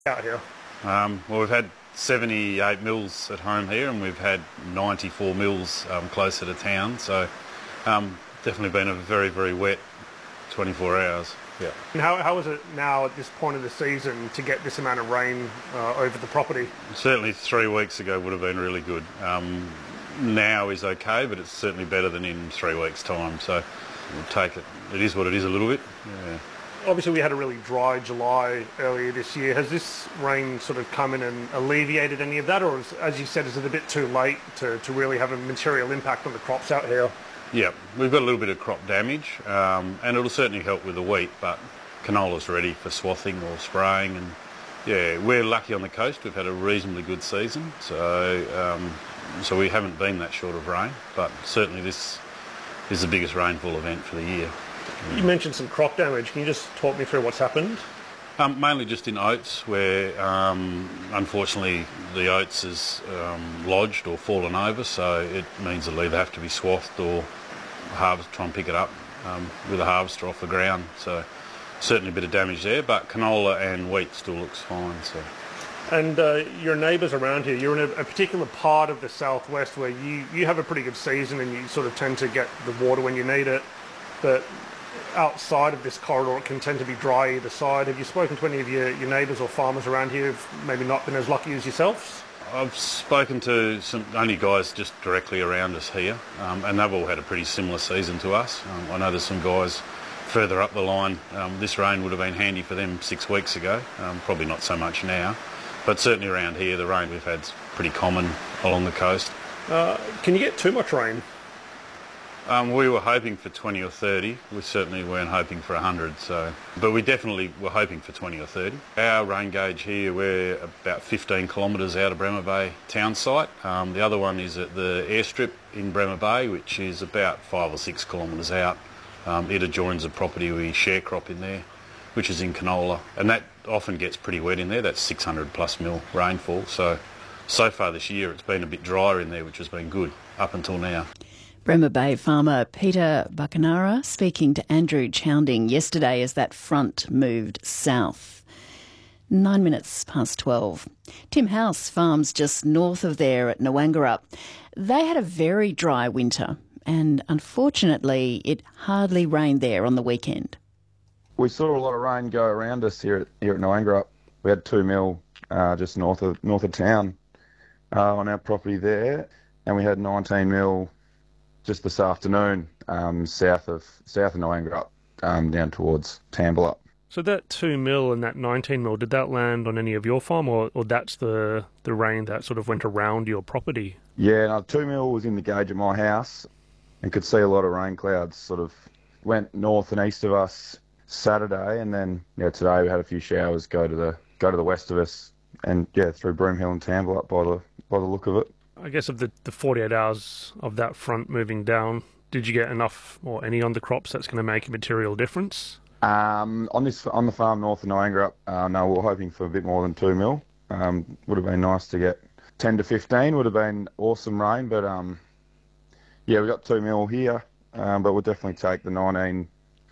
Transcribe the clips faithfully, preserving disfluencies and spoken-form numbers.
out here? Um, well, we've had seventy-eight mils at home here, and we've had ninety-four mils um, closer to town. So um, definitely been a very, very wet twenty-four hours. Yeah. And how, how is it now at this point of the season to get this amount of rain uh, over the property? Certainly three weeks ago would have been really good. Um, now is okay, but it's certainly better than in three weeks' time. So we'll take it. It is what it is a little bit. Yeah. Obviously, we had a really dry July earlier this year. Has this rain sort of come in and alleviated any of that, or is, as you said, is it a bit too late to, to really have a material impact on the crops out here? Yeah, we've got a little bit of crop damage, um, and it'll certainly help with the wheat, but canola's ready for swathing or spraying, and yeah, we're lucky on the coast. We've had a reasonably good season, so um, so we haven't been that short of rain, but certainly this is the biggest rainfall event for the year. You mentioned some crop damage. Can you just talk me through what's happened? Um, mainly just in oats, where um, unfortunately the oats is um, lodged or fallen over, so it means it'll either have to be swathed or harvest, try and pick it up um, with a harvester off the ground. So certainly a bit of damage there, but canola and wheat still looks fine. So. And uh, your neighbours around here, you're in a, a particular part of the southwest where you, you have a pretty good season and you sort of tend to get the water when you need it, but outside of this corridor it can tend to be dry either side. Have you spoken to any of your, your neighbours or farmers around here who've maybe not been as lucky as yourselves? I've spoken to some only guys just directly around us here, um, and they've all had a pretty similar season to us. Um, I know there's some guys further up the line. Um, this rain would have been handy for them six weeks ago, um, probably not so much now, but certainly around here the rain we've had's pretty common along the coast. Uh, can you get too much rain? Um, we were hoping for twenty or thirty. We certainly weren't hoping for one hundred, so, but we definitely were hoping for twenty or thirty. Our rain gauge here, we're about fifteen kilometres out of Bremer Bay town site. Um, the other one is at the airstrip in Bremer Bay, which is about five or six kilometres out. Um, it adjoins a property we share crop in there, which is in canola, and that often gets pretty wet in there. That's six hundred plus mil rainfall. So, so far this year it's been a bit drier in there, which has been good up until now. Bremer Bay farmer Peter Buchanara speaking to Andrew Chounding yesterday as that front moved south. Nine minutes past twelve. Tim House farms just north of there at Noangarup. They had a very dry winter and unfortunately it hardly rained there on the weekend. We saw a lot of rain go around us here at, here at Noangarup. We had two mil uh, just north of north of town uh, on our property there, and we had nineteen mil just this afternoon, um, south of south of Noangarup, um, down towards Tambalup. So that two mil and that nineteen mil, did that land on any of your farm, or, or that's the, the rain that sort of went around your property? Yeah, no, two mil was in the gauge at my house, and could see a lot of rain clouds sort of went north and east of us Saturday, and then yeah, today we had a few showers go to the go to the west of us, and yeah, through Broomhill and Tambalup by the by the look of it. I guess of the, the forty-eight hours of that front moving down, did you get enough or any on the crops that's going to make a material difference? Um, on this on the farm north of Noangarup, uh, no, we were hoping for a bit more than two mil. Um, would have been nice to get ten to fifteen. Would have been awesome rain, but um, yeah, we got two mil here. Um, but we'll definitely take the nineteen.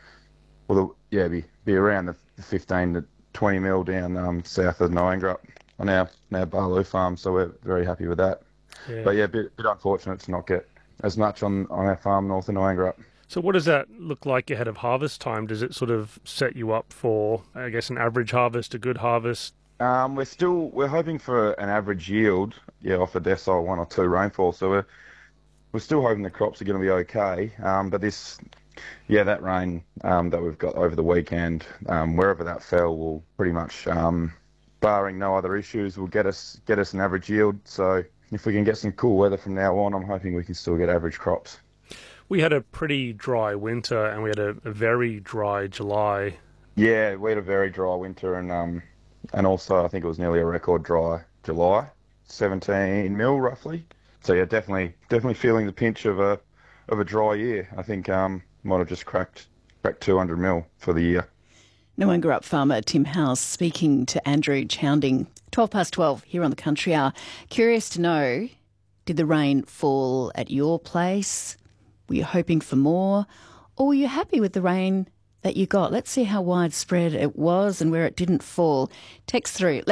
Well, the, yeah, be be around the, the fifteen to twenty mil down um, south of Noangarup on our on our Barloo farm. So we're very happy with that. Yeah. But yeah, a bit, bit unfortunate to not get as much on, on our farm north of Noangarup. So what does that look like ahead of harvest time? Does it sort of set you up for, I guess, an average harvest, a good harvest? Um, we're still we're hoping for an average yield, yeah, off a decile one or two rainfall. So we're we're still hoping the crops are going to be okay. Um, but this, yeah, that rain um, that we've got over the weekend, um, wherever that fell, will pretty much, um, barring no other issues, will get us get us an average yield. So if we can get some cool weather from now on, I'm hoping we can still get average crops. We had a pretty dry winter and we had a, a very dry July. Yeah, we had a very dry winter, and um, and also I think it was nearly a record dry July, seventeen mil roughly. So yeah, definitely definitely feeling the pinch of a of a dry year. I think um, might have just cracked cracked two hundred mil for the year. Noangarup farmer Tim House speaking to Andrew Chounding. twelve past twelve here on the Country Hour. Curious to know, did the rain fall at your place? Were you hoping for more? Or were you happy with the rain that you got? Let's see how widespread it was and where it didn't fall. Text through.